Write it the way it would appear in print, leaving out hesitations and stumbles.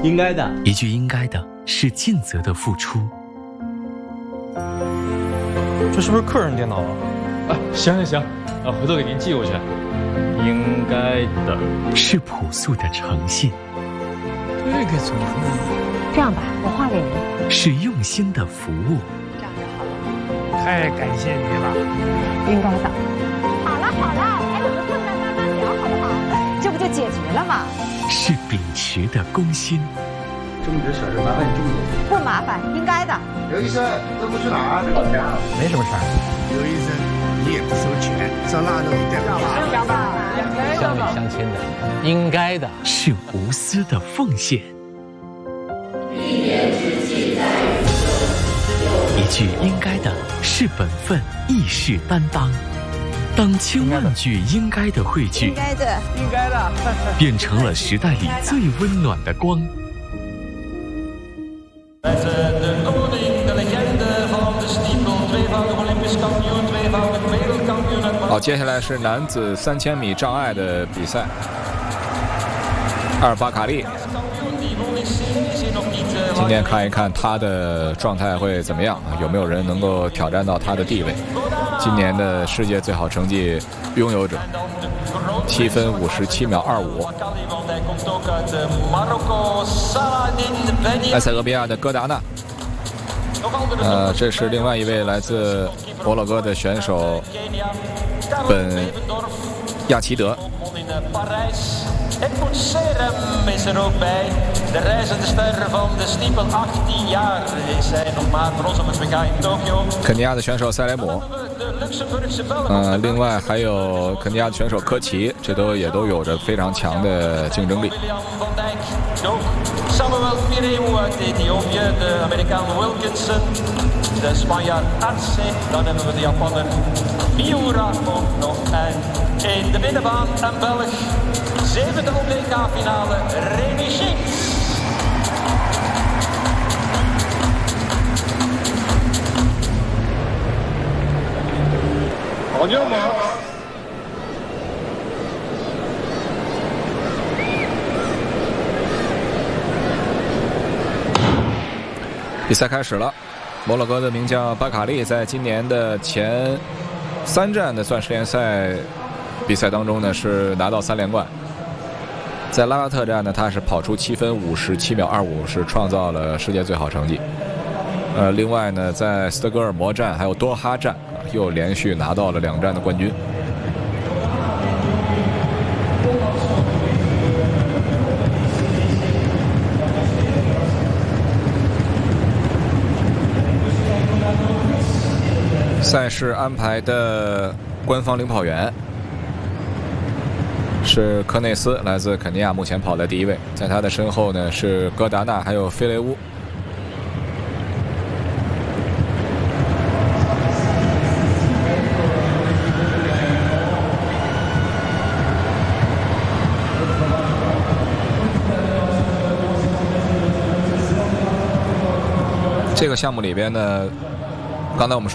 应该的。 一句应该的是尽责的付出。 这是不是客人电脑啊？ 行，回头给您寄过去。应该的是朴素的诚信。 这个怎么会？ 这样吧，我画给您。 是用心的服务。 这样就好了。 太感谢你了。 应该的。好了，哎，我们坐那慢慢聊好不好？这不就解决了吗？ 是秉持的公心。 这么点小事，麻烦你这么做。 不麻烦，应该的。 刘医生，这不去哪儿？老家。 没什么事儿。 刘医生，你也不收钱，照那弄一点吧。 乡里乡亲的，应该的。 是无私的奉献。一句应该的是本分，义士担当。当千万句应该的汇聚， 应该的， 变成了时代里最温暖的光。 好，接下来是男子3000米障碍的比赛。阿尔巴卡利，今天看一看他的状态会怎么样，有没有人能够挑战到他的地位。今年的世界最好成绩拥有者，7分57秒25。埃塞俄比亚的戈达纳，这是另外一位来自摩洛哥的选手本亚齐德。 Edmund Serem is er ook bij. De reizende ster van de stiepel, 18 jaar is hij nog maar voor ons op het WK in Tokio. 肯尼亚的选手塞雷姆，另外还有肯尼亚的选手科奇，这也都有着非常强的竞争力。 Samuel Pireu uit Ethiopië, de Amerikaan Wilkinson, de Spanjaard Arce, dan hebben we de Japaner Miura ook nog. En in de binnenbaan een Belg, 7e WK-finale, Remy Schiks. 好舅妈。 比赛开始了，摩洛哥的名将巴卡利在今年的前3站的钻石联赛比赛当中呢是拿到3连冠。在拉拉特站呢，他是跑出7分57秒25，是创造了世界最好成绩。另外呢，在斯德哥尔摩站还有多哈站又连续拿到了2站的冠军。赛事安排的官方领跑员是科内斯，来自肯尼亚，目前跑在第1位。在他的身后呢是戈达纳还有菲雷乌。这个项目里边呢，刚才我们说